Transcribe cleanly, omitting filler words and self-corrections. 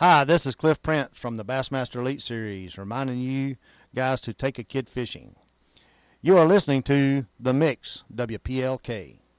Hi, this is Cliff Print from the Bassmaster Elite Series, reminding you guys to take a kid fishing. You are listening to The Mix, WPLK.